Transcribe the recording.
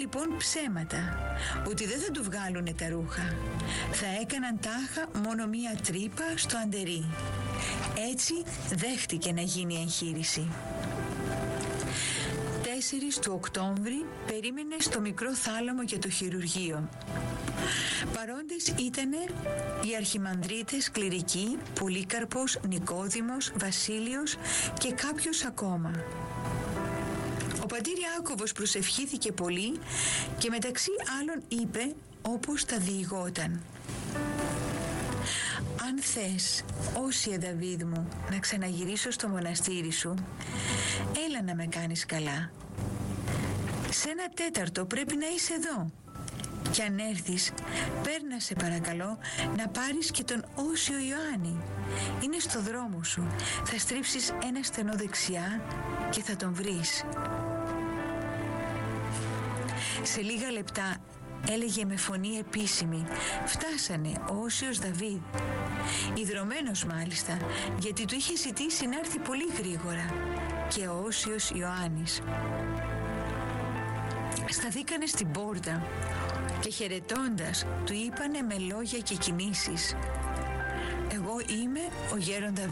λοιπόν ψέματα, ότι δεν θα του βγάλουνε τα ρούχα. Θα έκαναν τάχα μόνο μία τρύπα στο αντερί. Έτσι δέχτηκε να γίνει εγχείρηση. 4 του Οκτώβρη περίμενε στο μικρό θάλαμο για το χειρουργείο. Παρόντες ήτανε οι αρχιμανδρίτες κληρικοί Πολύκαρπος, Νικόδημος, Βασίλειος και κάποιος ακόμα. Ο πατήρ Ιάκωβος προσευχήθηκε πολύ και μεταξύ άλλων είπε όπως τα διηγόταν: «Αν θες, Όσια Δαβίδ μου, να ξαναγυρίσω στο μοναστήρι σου, έλα να με κάνεις καλά. Σε 1/4 πρέπει να είσαι εδώ. Και αν έρθεις, παίρνα σε παρακαλώ να πάρεις και τον Όσιο Ιωάννη. Είναι στο δρόμο σου. Θα στρίψεις ένα στενό δεξιά και θα τον βρεις». Σε λίγα λεπτά έλεγε με φωνή επίσημη: «Φτάσανε ο Όσιος Δαβίδ». Ιδρωμένος μάλιστα, γιατί του είχε ζητήσει να έρθει πολύ γρήγορα, και ο Όσιος Ιωάννης. Σταθήκανε στην πόρτα και χαιρετώντας του είπανε με λόγια και κινήσεις: «Εγώ είμαι ο γέρον Δαβίδ.